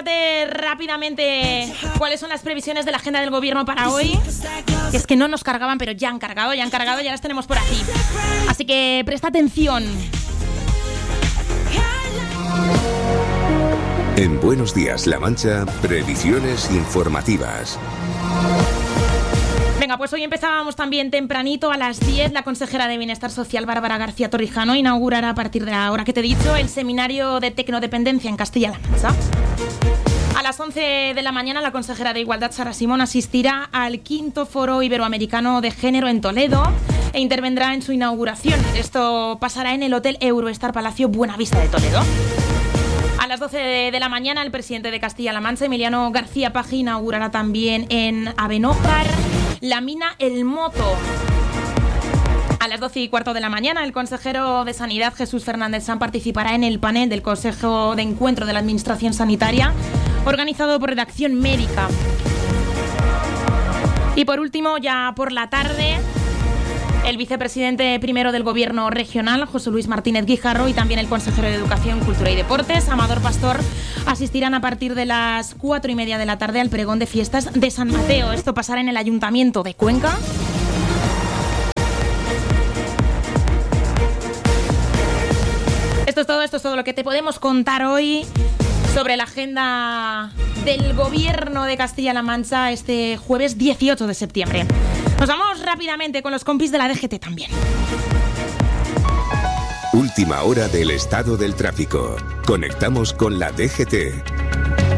contarte rápidamente cuáles son las previsiones de la agenda del gobierno para hoy. Que es que no nos cargaban, pero ya han cargado, ya las tenemos por aquí. Así que presta atención. En Buenos Días, La Mancha, previsiones informativas. Venga, pues hoy empezábamos también tempranito a las 10. La consejera de Bienestar Social, Bárbara García Torrijano, inaugurará a partir de la hora que te he dicho el seminario de tecnodependencia en Castilla-La Mancha. A las 11 de la mañana, la consejera de Igualdad, Sara Simón, asistirá al 5º Foro Iberoamericano de Género en Toledo e intervendrá en su inauguración. Esto pasará en el Hotel Eurostar Palacio Buenavista de Toledo. A las 12 de la mañana, el presidente de Castilla-La Mancha, Emiliano García Paje, inaugurará también en Abenójar la mina El Moto. A las 12:15 de la mañana, el consejero de Sanidad, Jesús Fernández San, participará en el panel del Consejo de Encuentro de la Administración Sanitaria, organizado por Redacción Médica. Y por último, ya por la tarde, el vicepresidente primero del Gobierno regional, José Luis Martínez Guijarro, y también el consejero de Educación, Cultura y Deportes, Amador Pastor, asistirán a partir de las 4:30 de la tarde al pregón de fiestas de San Mateo. Esto pasará en el Ayuntamiento de Cuenca. Esto es todo lo que te podemos contar hoy sobre la agenda del Gobierno de Castilla-La Mancha este jueves 18 de septiembre. Nos vamos rápidamente con los compis de la DGT también. Última hora del estado del tráfico. Conectamos con la DGT.